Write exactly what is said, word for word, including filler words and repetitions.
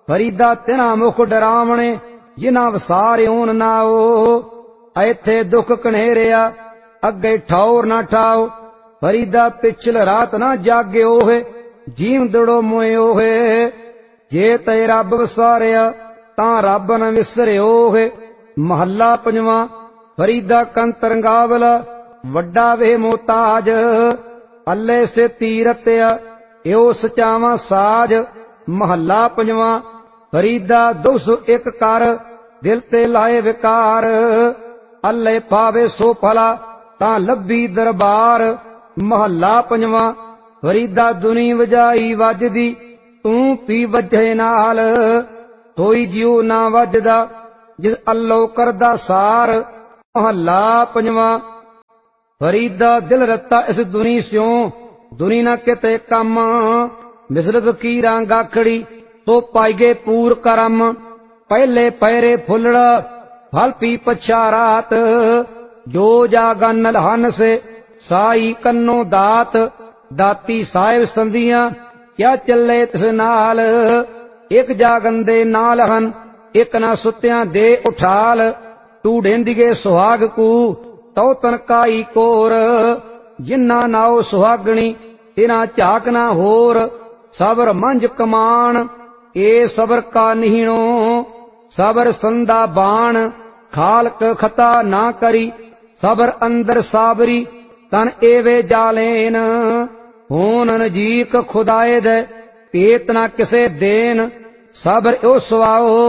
फरीदा तिना मुख डरावणे जिन्हां वसारियोन नाओ। ऐथे दुख कनेरिया अगे ठौर ना ठाओ। फरीदा पिछल रात ना जाग्यो है जीव दड़ो मोयो है। जे ते रब वसारिया तां रब न विसरियो है। महला पंजवा। फरीदा कंतर गावला वड्डा वे मोताज। अल्ले से तीरत्या यो सचावा साज। महला पंजवा। फरीदा दो सौ एक कर दिल ते लाए विकार। अल्ले पावे सो फला तां लब्बी दरबार। महला पंजवा। फरीदा दुनी वजाई वजदी तू पी वजे नाल। कोई जियो ना वजदा जिस अल्लो करदा सार। महला पंजवा। फरीदा दिल रत्ता इस दुनी स्यों दुनी ना किते कम। मिसर फकीरा गाखड़ी तो पाईगे पूर करम। पहले पैरे फुलड़ा फल पी पछा रात। जो जागन नलहन से साई कन्नो दात। दाती साहिब संदियां क्या चले तिस नाल। एक जागन दे नाल हन एक ना सुत्या दे उठाल। तू ढेंदिगे सुहाग कू तो तनकाई कोर। जिन्ना नाओ सुहागणी तिना झाक ना होर। सबर मंझ कमान ए सबर का निहीणो। सबर संदा बाण खालक खता ना करी। सबर अंदर साबरी तन एवे जालेन। होन नजीक खुदाए दे पेत ना किसे देन। सबर ओ सुआओ